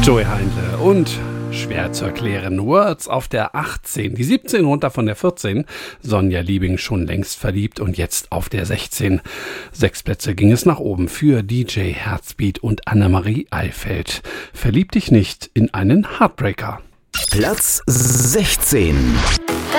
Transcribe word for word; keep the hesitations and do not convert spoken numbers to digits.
Joey Heindle und schwer zu erklären. Words auf der achtzehn. Die siebzehn runter von der vierzehn. Sonja Liebing schon längst verliebt und jetzt auf der sechzehn. Sechs Plätze ging es nach oben für D J Herzbeat und Annemarie Eifeld. Verlieb dich nicht in einen Heartbreaker. Platz sechzehn.